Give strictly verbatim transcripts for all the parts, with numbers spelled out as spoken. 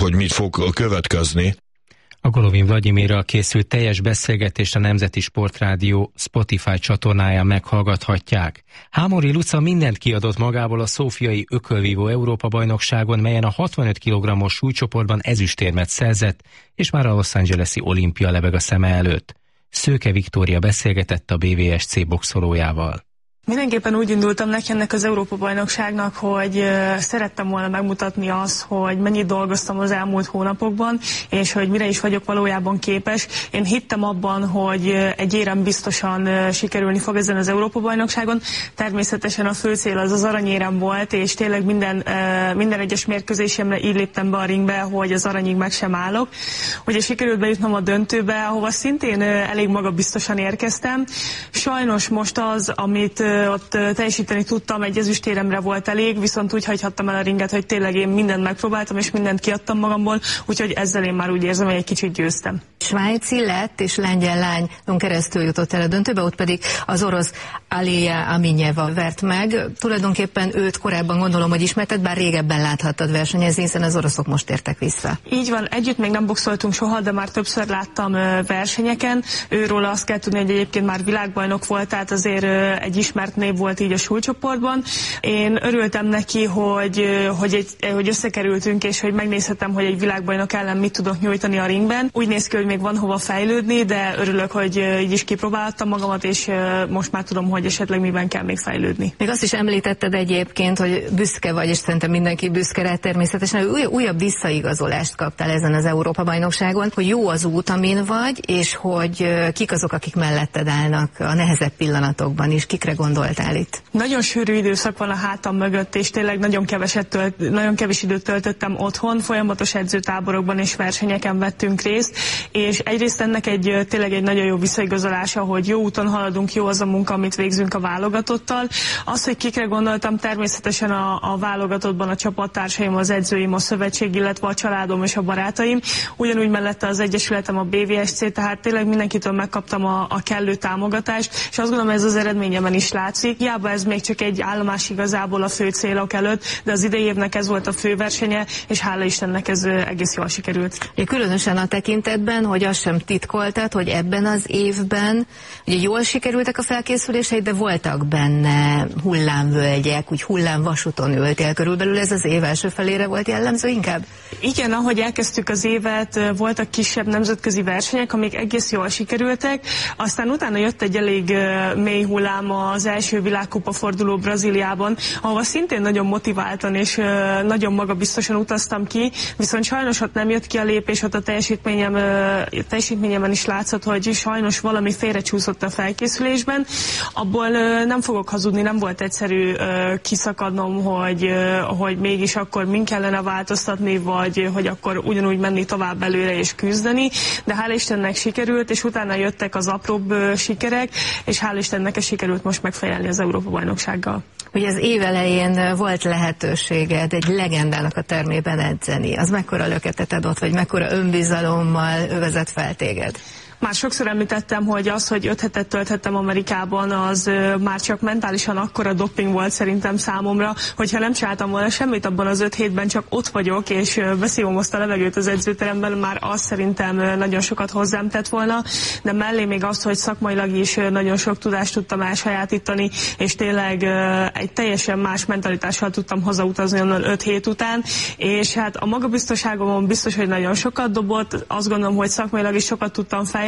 hogy mit fog következni. A Golovin Vlagyimirral készült teljes beszélgetést a Nemzeti Sportrádió Spotify csatornáján meghallgathatják. Hámori Luca mindent kiadott magából a szófiai ökölvívó Európa-bajnokságon, melyen a hatvanöt kilogrammos súlycsoportban ezüstérmet szerzett, és már a Los Angeles-i olimpia lebeg a szeme előtt. Szőke Viktória beszélgetett a bé vé es cé boxolójával. Mindenképpen úgy indultam neki ennek az Európa-bajnokságnak, hogy uh, szerettem volna megmutatni azt, hogy mennyit dolgoztam az elmúlt hónapokban, és hogy mire is vagyok valójában képes. Én hittem abban, hogy uh, egy érem biztosan uh, sikerülni fog ezen az Európa-bajnokságon. Természetesen a fő cél az az aranyérem volt, és tényleg minden, uh, minden egyes mérkőzésemre így léptem be a ringbe, hogy az aranyig meg sem állok. Ugye sikerült bejutnom a döntőbe, ahova szintén uh, elég magabiztosan érkeztem. Sajnos most az, amit uh, ott teljesíteni tudtam, egy ezüstéremre volt elég, viszont úgy hagyhattam el a ringet, hogy tényleg én mindent megpróbáltam, és mindent kiadtam magamból, úgyhogy ezzel én már úgy érzem, hogy egy kicsit győztem. Svájci lett és lengyel lányon keresztül jutott el a döntőbe, ott pedig az orosz Alija Aminyeva vert meg. Tulajdonképpen őt korábban gondolom, hogy ismerted, bár régebben láthattad versenyezni, hiszen az oroszok most értek vissza. Így van, együtt még nem boxoltunk soha, de már többször láttam versenyeken. Őről azt kell tudni, hogy egyébként már világbajnok volt, tehát azért egy ismert név volt így a súlycsoportban. Én örültem neki, hogy, hogy, egy, hogy összekerültünk, és hogy megnézhetem, hogy egy világbajnok ellen mit tudok nyújtani a ringben. Úgy néz ki, hogy még van hova fejlődni, de örülök, hogy így is kipróbáltam magamat, és most már tudom, hogy esetleg miben kell még fejlődni. Még azt is említetted egyébként, hogy büszke vagy, és szerintem mindenki büszke rá természetesen, hogy újabb visszaigazolást kaptál ezen az Európa-bajnokságon, hogy jó az út, amin vagy, és hogy kik azok, akik melletted állnak a nehezebb pillanatokban is, kikre gondoltál itt? Nagyon sűrű időszak van a hátam mögött, és tényleg nagyon keveset tölt, nagyon kevés időt töltöttem otthon, folyamatos edzőtáborokban és versenyeken vettünk részt, és egyrészt ennek egy tényleg egy nagyon jó visszaigazolása, hogy jó úton haladunk, jó az a munka, amit végzünk a válogatottal. Az, hogy kikre gondoltam, természetesen a, a válogatottban a csapattársaim, az edzőim, a szövetség, illetve a családom és a barátaim. Ugyanúgy mellette az egyesületem, a bé vé es cé, tehát tényleg mindenkitől megkaptam a, a kellő támogatást, és azt gondolom, ez az eredményemen is látszik. Hiába ez még csak egy állomás igazából a fő célok előtt, de az idei évnek ez volt a fő versenye, és hála Istennek ez egész jól sikerült. Ja, különösen a tekintetben, hogy azt sem titkoltad, hogy ebben az évben ugye jól sikerültek a felkészüléseid, de voltak benne hullámvölgyek, úgy hullámvasúton ültél körülbelül, ez az év első felére volt jellemző inkább? Igen, ahogy elkezdtük az évet, voltak kisebb nemzetközi versenyek, amik egész jól sikerültek, aztán utána jött egy elég mély hullám az első világkupa forduló Brazíliában, ahova szintén nagyon motiváltan és nagyon magabiztosan utaztam ki, viszont sajnos ott nem jött ki a lépés, ott a teljesítményem, teljesítményemben is látszott, hogy sajnos valami félrecsúszott a felkészülésben. Abból nem fogok hazudni, nem volt egyszerű kiszakadnom, hogy, hogy mégis akkor min kellene változtatni, vagy hogy akkor ugyanúgy menni tovább előre és küzdeni, de hál' Istennek sikerült, és utána jöttek az apróbb sikerek, és hál' Istennek ez sikerült most megfejelni az Európa-bajnoksággal. Ugye az év elején volt lehetőséged egy legendának a termében edzeni. Az mekkora löketet adott, vagy mekkora önbizalommal övezett fel téged? Már sokszor említettem, hogy az, hogy öt hetet tölthettem Amerikában, az ö, már csak mentálisan akkora doping volt szerintem számomra, hogyha nem csináltam volna semmit abban az öt hétben, csak ott vagyok, és ö, beszélom azt a levegőt az edzőteremben, már az szerintem ö, nagyon sokat hozzám tett volna, de mellé még azt, hogy szakmailag is ö, nagyon sok tudást tudtam elsajátítani, és tényleg ö, egy teljesen más mentalitással tudtam hazautazni onnan öt hét után, és hát a magabiztosságomon biztos, hogy nagyon sokat dobott, azt gondolom, hogy szakmailag is sokat tudtam fejlődni,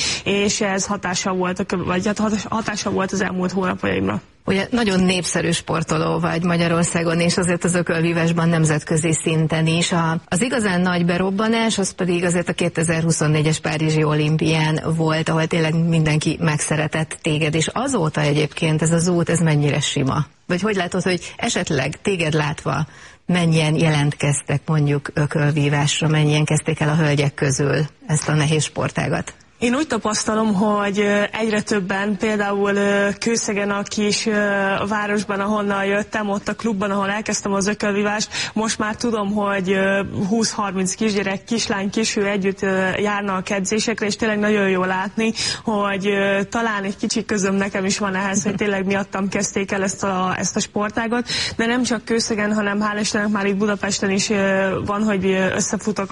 és ez hatása volt, a, vagy hatása volt az elmúlt hónapjaimra. Ugye nagyon népszerű sportoló vagy Magyarországon, és azért az ökölvívásban nemzetközi szinten is. A, az igazán nagy berobbanás, az pedig azért a kétezer-huszonnégyes Párizsi olimpián volt, ahol tényleg mindenki megszeretett téged, és azóta egyébként ez az út, ez mennyire sima? Vagy hogy látod, hogy esetleg téged látva mennyien jelentkeztek mondjuk ökölvívásra, mennyien kezdték el a hölgyek közül ezt a nehéz sportágat? Én úgy tapasztalom, hogy egyre többen, például Kőszegen, a kis városban, ahonnan jöttem, ott a klubban, ahol elkezdtem az ökölvívást, most már tudom, hogy húsz-harminc kisgyerek, kislány, kisfiú együtt járnak a edzésekre, és tényleg nagyon jó látni, hogy talán egy kicsi közöm nekem is van ehhez, hogy tényleg miattam kezdték el ezt a, ezt a sportágot, de nem csak Kőszegen, hanem hál' Istennek már itt Budapesten is van, hogy összefutok